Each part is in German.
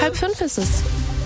4:30 ist es.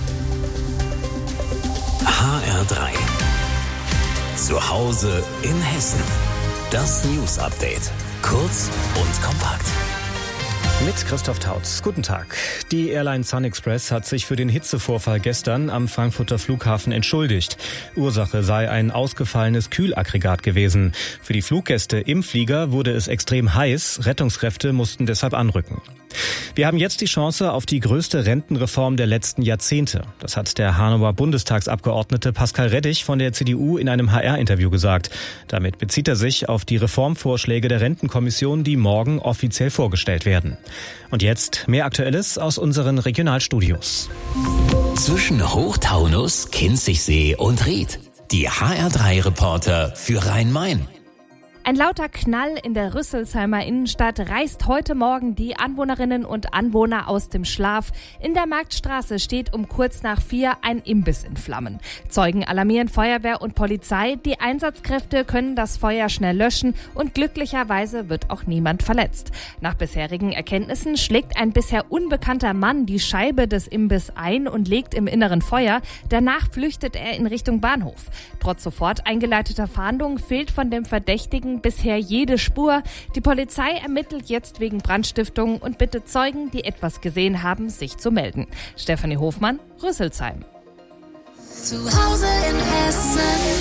HR3. Zu Hause in Hessen. Das News-Update. Kurz und kompakt. Mit Christoph Tautz. Guten Tag. Die Airline Sun Express hat sich für den Hitzevorfall gestern am Frankfurter Flughafen entschuldigt. Ursache sei ein ausgefallenes Kühlaggregat gewesen. Für die Fluggäste im Flieger wurde es extrem heiß. Rettungskräfte mussten deshalb anrücken. Wir haben jetzt die Chance auf die größte Rentenreform der letzten Jahrzehnte. Das hat der Hanauer Bundestagsabgeordnete Pascal Reddich von der CDU in einem HR-Interview gesagt. Damit bezieht er sich auf die Reformvorschläge der Rentenkommission, die morgen offiziell vorgestellt werden. Und jetzt mehr Aktuelles aus unseren Regionalstudios. Zwischen Hochtaunus, Kinzigsee und Ried. Die HR3-Reporter für Rhein-Main. Ein lauter Knall in der Rüsselsheimer Innenstadt reißt heute Morgen die Anwohnerinnen und Anwohner aus dem Schlaf. In der Marktstraße steht um kurz nach 4 ein Imbiss in Flammen. Zeugen alarmieren Feuerwehr und Polizei. Die Einsatzkräfte können das Feuer schnell löschen und glücklicherweise wird auch niemand verletzt. Nach bisherigen Erkenntnissen schlägt ein bisher unbekannter Mann die Scheibe des Imbiss ein und legt im Inneren Feuer. Danach flüchtet er in Richtung Bahnhof. Trotz sofort eingeleiteter Fahndung fehlt von dem Verdächtigen bisher jede Spur. Die Polizei ermittelt jetzt wegen Brandstiftung und bittet Zeugen, die etwas gesehen haben, sich zu melden. Stefanie Hofmann, Rüsselsheim. Zu Hause in Hessen.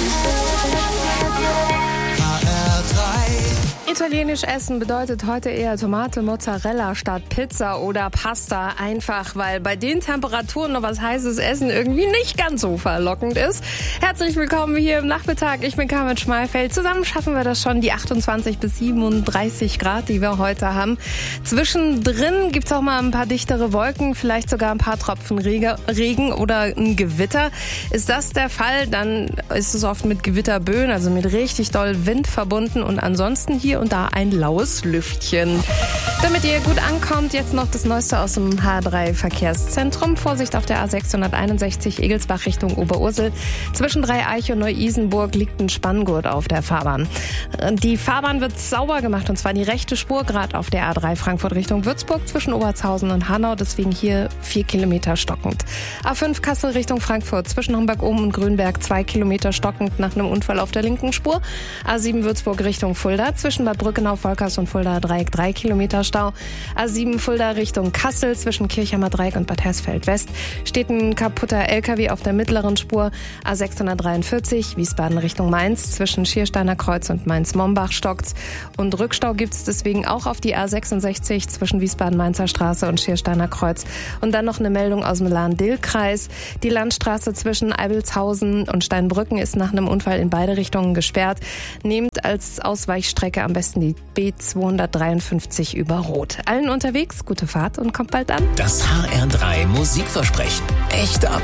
Italienisch essen bedeutet heute eher Tomate, Mozzarella statt Pizza oder Pasta. Einfach, weil bei den Temperaturen noch was heißes Essen irgendwie nicht ganz so verlockend ist. Herzlich willkommen hier im Nachmittag. Ich bin Carmen Schmalfeld. Zusammen schaffen wir das schon, die 28 bis 37 Grad, die wir heute haben. Zwischendrin gibt's auch mal ein paar dichtere Wolken, vielleicht sogar ein paar Tropfen Regen oder ein Gewitter. Ist das der Fall, dann ist es oft mit Gewitterböen, also mit richtig doll Wind verbunden und ansonsten hier und da ein laues Lüftchen. Damit ihr gut ankommt, jetzt noch das Neueste aus dem H3 Verkehrszentrum. Vorsicht auf der A661 Egelsbach Richtung Oberursel. Zwischen Dreieich und Neu-Isenburg liegt ein Spanngurt auf der Fahrbahn. Die Fahrbahn wird sauber gemacht und zwar die rechte Spur gerade auf der A3 Frankfurt Richtung Würzburg zwischen Obertshausen und Hanau. Deswegen hier 4 Kilometer stockend. A5 Kassel Richtung Frankfurt zwischen Homberg-Ohm und Grünberg 2 Kilometer stockend nach einem Unfall auf der linken Spur. A7 Würzburg Richtung Fulda zwischen Bad Brückenau, Volkers und Fulda Dreieck 3 Kilometer Stau. A7 Fulda Richtung Kassel zwischen Kirchheimer Dreieck und Bad Hersfeld West steht ein kaputter LKW auf der mittleren Spur. A643 Wiesbaden Richtung Mainz zwischen Schiersteiner Kreuz und Mainz-Mombach stockt's. Und Rückstau gibt's deswegen auch auf die A66 zwischen Wiesbaden-Mainzer Straße und Schiersteiner Kreuz. Und dann noch eine Meldung aus dem Lahn-Dill-Kreis. Die Landstraße zwischen Eibelshausen und Steinbrücken ist nach einem Unfall in beide Richtungen gesperrt. Nehmt als Ausweichstrecke am besten die B253 über Rot. Allen unterwegs, gute Fahrt und kommt bald an. Das HR3 Musikversprechen. Echt ab